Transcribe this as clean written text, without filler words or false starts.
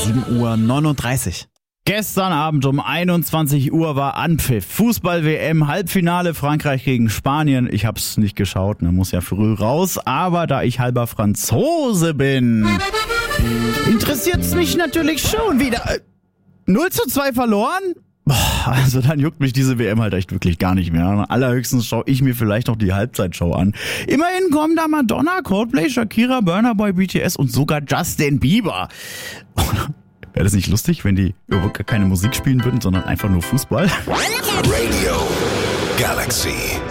7:39 Uhr. Gestern Abend um 21 Uhr war Anpfiff. Fußball-WM, Halbfinale Frankreich gegen Spanien. Ich hab's nicht geschaut, man muss ja früh raus. Aber da ich halber Franzose bin, interessiert's mich natürlich schon wieder. 0:2 verloren? Also dann juckt mich diese WM halt echt wirklich gar nicht mehr. Allerhöchstens schaue ich mir vielleicht noch die Halbzeitshow an. Immerhin kommen da Madonna, Coldplay, Shakira, Burna Boy, BTS und sogar Justin Bieber. Wäre das nicht lustig, wenn die überhaupt gar keine Musik spielen würden, sondern einfach nur Fußball? Radio Galaxy.